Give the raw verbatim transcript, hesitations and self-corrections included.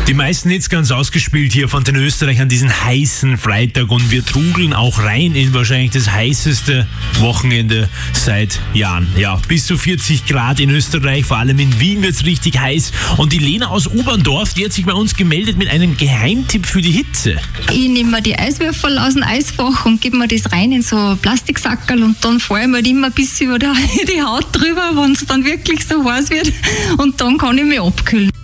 Die meisten Hits ganz ausgespielt hier von den Österreichern diesen heißen Freitag und wir trudeln auch rein in wahrscheinlich das heißeste Wochenende seit Jahren. Ja, bis zu vierzig Grad in Österreich, vor allem in Wien wird es richtig heiß. Und die Lena aus Oberndorf, die hat sich bei uns gemeldet mit einem Geheimtipp für die Hitze. Ich nehme mir die Eiswürfel aus dem Eisfach und gebe mir das rein in so Plastiksackerl und dann fahre ich mir die immer bis über die Haut drüber, wenn es dann wirklich so heiß wird und dann kann ich mich abkühlen.